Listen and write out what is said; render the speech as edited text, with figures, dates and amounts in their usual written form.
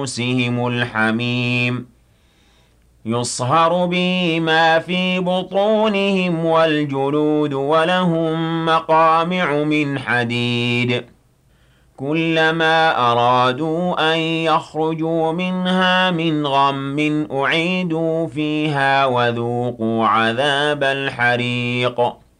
رؤوسهم الحميم يصهر به ما في بطونهم والجلود ولهم مقامع من حديد كلما أرادوا أن يخرجوا منها من غم أعيدوا فيها وذوقوا عذاب الحريق